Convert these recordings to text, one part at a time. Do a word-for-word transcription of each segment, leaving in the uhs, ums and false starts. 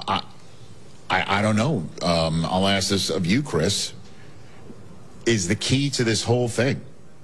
I, I, I don't know. Um, I'll ask this of you, Chris. Is the key to this whole thing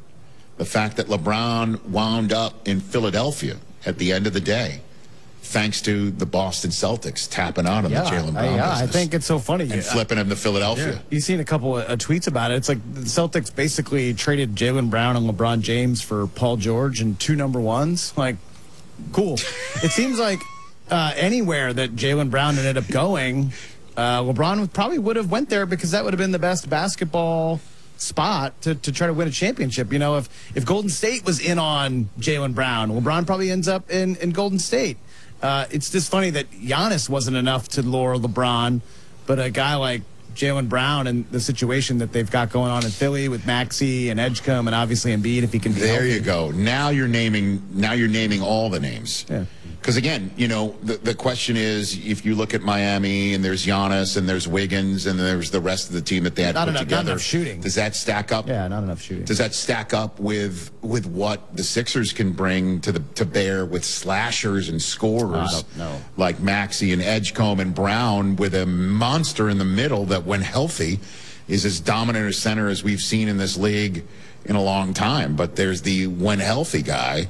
the fact that LeBron wound up in Philadelphia at the end of the day, thanks to the Boston Celtics tapping out on yeah, the Jaylen Brown I, yeah, business I think it's so funny. and flipping him to Philadelphia. Yeah. You've seen a couple of uh, tweets about it. It's like the Celtics basically traded Jaylen Brown and LeBron James for Paul George and two number ones. Like, cool. It seems like uh, anywhere that Jaylen Brown ended up going, uh, LeBron probably would have went there because that would have been the best basketball spot to, to try to win a championship. You know, if, if Golden State was in on Jaylen Brown, LeBron probably ends up in, in Golden State. Uh, it's just funny that Giannis wasn't enough to lure LeBron, but a guy like Jaylen Brown and the situation that they've got going on in Philly with Maxey and Edgecombe and obviously Embiid, if he can be There healthy. you go. Now you're naming. Now you're naming all the names. Yeah. Because again, you know, the the question is, if you look at Miami and there's Giannis and there's Wiggins and there's the rest of the team that they had Not put enough, together, not enough shooting. Does that stack up? Yeah, not enough shooting. Does that stack up with with what the Sixers can bring to the to bear with slashers and scorers I don't know. like Maxey and Edgecombe and Brown, with a monster in the middle that, when healthy, is as dominant a center as we've seen in this league in a long time. But there's the when healthy guy,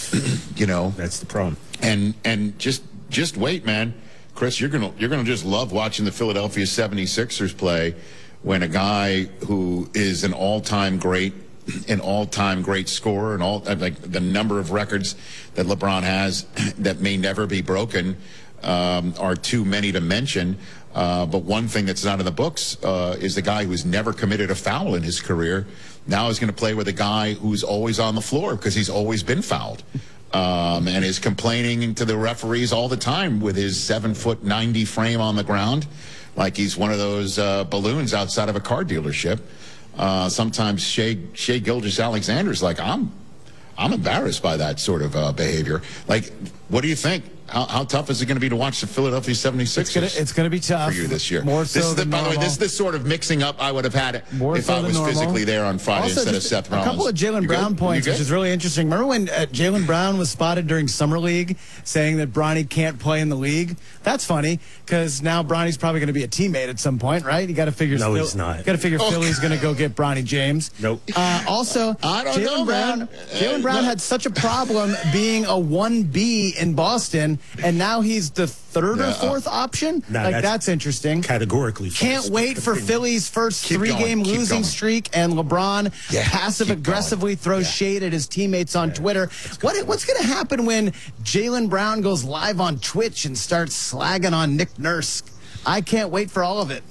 you know. That's the problem. And and just just wait, man. Chris, you're gonna you're gonna just love watching the Philadelphia seventy-sixers play when a guy who is an all-time great, an all-time great scorer, and all like the number of records that LeBron has that may never be broken um, are too many to mention. Uh, but one thing that's not in the books uh, is the guy who's never committed a foul in his career now is going to play with a guy who's always on the floor because he's always been fouled. Um, and is complaining to the referees all the time with his seven foot ninety frame on the ground, like he's one of those uh, balloons outside of a car dealership. Uh, sometimes Shea, Shea Gilgeous-Alexander's like, I'm, I'm embarrassed by that sort of uh, behavior. Like, what do you think? How, how tough is it going to be to watch the Philadelphia seventy-sixers? It's going to be tough for you this year. More so this is the, than by the way, normal. this is the sort of mixing up I would have had it More if so I than was normal. physically there on Friday Also, instead of just Seth a Rollins. couple of Jaylen You Brown good? points, You which good? is really interesting. Remember when uh, Jaylen Brown was spotted during Summer League saying that Bronny can't play in the league? That's funny because now Bronny's probably going to be a teammate at some point, right? You got to figure. No, Phil- he's not. Got to figure Oh. Philly's going to go get Bronny James. Nope. Uh, also, I don't know, Jaylen Brown. man. Jaylen Brown Uh, had such a problem being a one B in Boston, and now he's the third Yeah, or uh, fourth option. Nah, like that's that's interesting. Categorically false. Can't wait for Philly's first Keep three-game going, keep losing going. streak, and LeBron Yeah, passive-aggressively keep throws Yeah. shade at his teammates on Twitter. What What's going to happen when Jaylen Brown goes live on Twitch and starts slagging on Nick Nurse? I can't wait for all of it.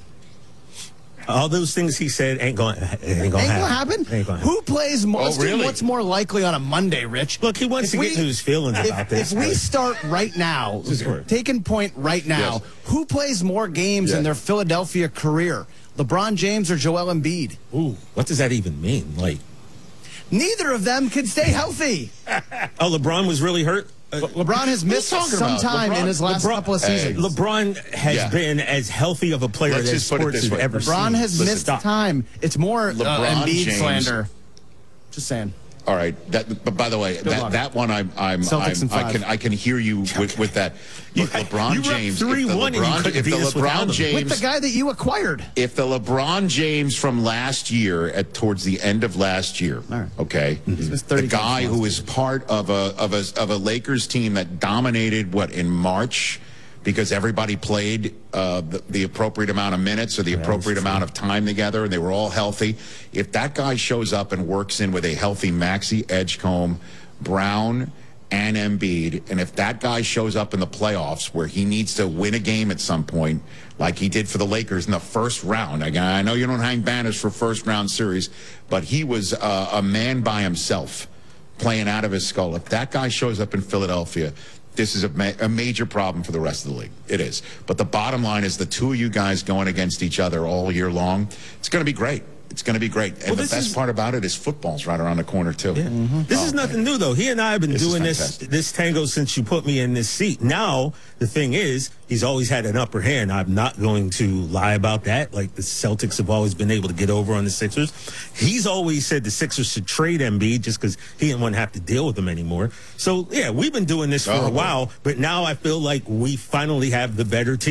All those things he said ain't going ain't going Ain't gonna happen. Ain't gonna happen. Who plays more? Oh, let's do really? what's more likely on a Monday, Rich? Look, he wants If to we- get into his feelings If, about this. if we but- start right now, is correct. taking point right now, Yes. who plays more games Yeah. in their Philadelphia career? LeBron James or Joel Embiid? Ooh, what does that even mean? Like, Neither of them can stay healthy. oh, LeBron was really hurt. Uh, LeBron has missed talking some about? time LeBron- in his last LeBron- couple of Hey. seasons. LeBron has Yeah. been as healthy of a player Let's that just put it sports this has way. ever seen. LeBron has Listen, missed stop. time. It's more uh, LeBron Embiid James- slander. Just saying. All right. That, but by the way, luck. that, that one I'm, I'm, Celtics I'm in I five. can I can hear you with, with that. You- Look, LeBron you were up James. if the three one and you LeBron, couldn't if the beat us without LeBron him. James, With the guy that you acquired. if the LeBron James from last year, at towards the end of last year, All right. okay, missed the thirty guy games who last is part of a of a of a Lakers team that dominated what in March, because everybody played uh, the, the appropriate amount of minutes or the appropriate amount of time together, and they were all healthy. If that guy shows up and works in with a healthy Maxey, Edgecombe, Brown, and Embiid, and if that guy shows up in the playoffs where he needs to win a game at some point, like he did for the Lakers in the first round. Again, I know you don't hang banners for first round series, but he was uh, a man by himself playing out of his skull. If that guy shows up in Philadelphia, this is a, ma- a major problem for the rest of the league. It is. But the bottom line is the two of you guys going against each other all year long, it's going to be great. It's going to be great. And Well, the this best is- part about it is football's right around the corner, too. Yeah. This Oh, is nothing new, though. He and I have been This is doing this fantastic. this tango since you put me in this seat. Now, the thing is, he's always had an upper hand. I'm not going to lie about that. Like, the Celtics have always been able to get over on the Sixers. He's always said the Sixers should trade Embiid just because he didn't want to have to deal with them anymore. So, yeah, we've been doing this for Oh, a boy. while, but now I feel like we finally have the better team.